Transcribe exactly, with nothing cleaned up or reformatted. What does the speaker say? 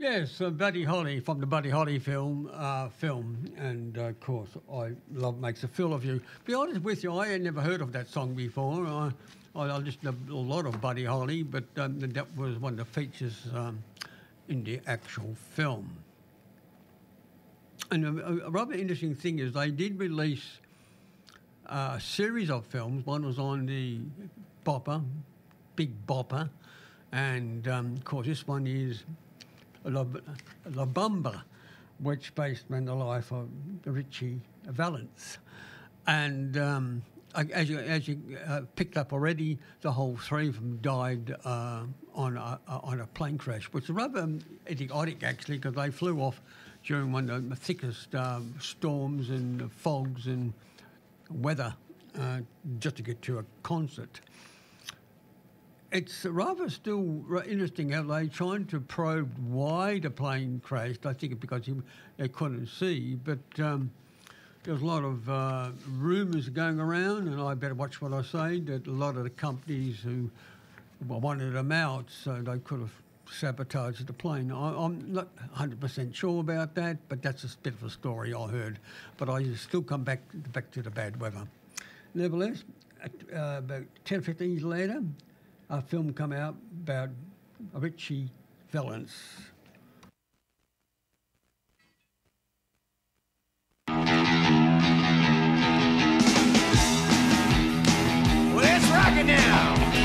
Yes, uh, Buddy Holly from the Buddy Holly film, uh, film, and uh, of course I love Makes a Fool of You. Be honest with you, I had never heard of that song before. I, I, I listened to a lot of Buddy Holly, but um, that was one of the features um, in the actual film. And a, a rather interesting thing is they did release uh, a series of films. One was on the Bopper, Big Bopper, and um, of course this one is La, La Bamba, which based on the life of Richie Valens. And um, as you, as you uh, picked up already, the whole three of them died uh, on, a, on a plane crash, which is rather idiotic actually, because they flew off during one of the thickest um, storms and fogs and weather uh, just to get to a concert. It's rather still interesting how they trying to probe why the plane crashed. I think because he, they couldn't see, but um, there was a lot of uh, rumours going around, and I better watch what I say, that a lot of the companies who well, wanted them out, so they could have sabotaged the plane. I, I'm not one hundred percent sure about that, but that's a bit of a story I heard. But I still come back, back to the bad weather. Nevertheless, uh, about ten, fifteen years later, a film come out about Richie Valens,